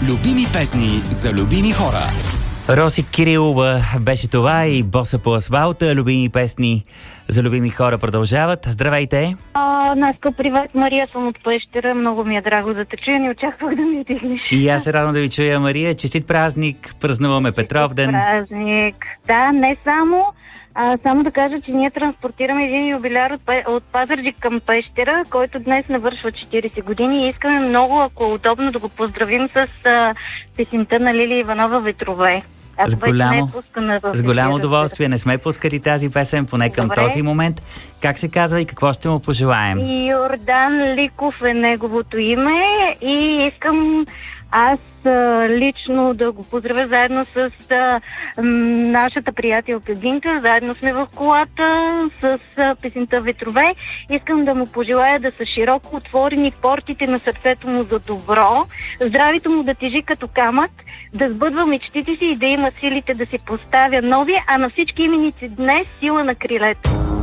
Любими песни за любими хора. Роси Кирилова беше това и Боса по асфалта. Любими песни за любими хора продължават. Здравейте! Наска, привет, Мария, съм от Пещера. Много ми е драго да те чуя, не очаквах да ми отидеш. И аз се радвам да ви чуя, Мария. Честит празник! Празнуваме Петров ден. Празник! Да, не само. Само да кажа, че ние транспортираме един юбиляр от Пазарджик към Пещера, който днес навършва 40 години и искаме много, ако е удобно, да го поздравим с песента на Лили Иванова «Ветрове». С голямо удоволствие. Не сме пускали тази песен, поне към този момент. Как се казва и какво ще му пожелаем? Йордан Ликов е неговото име и искам аз лично да го поздравя заедно с нашата приятелка Гинка. Заедно сме в колата с песента «Ветрове». Искам да му пожелая да са широко отворени портите на сърцето му за добро, здравето му да тежи като камък, да сбъдва мечтите си и да има силите да си поставя нови, а на всички именици днес сила на крилето.